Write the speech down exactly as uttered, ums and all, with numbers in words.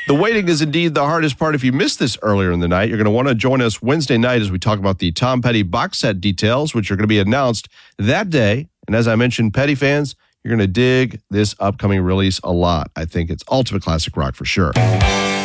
The waiting is indeed the hardest part. If you missed this earlier in the night, you're going to want to join us Wednesday night as we talk about the Tom Petty box set details, which are going to be announced that day. And as I mentioned, Petty fans, you're going to dig this upcoming release a lot. I think it's ultimate classic rock for sure.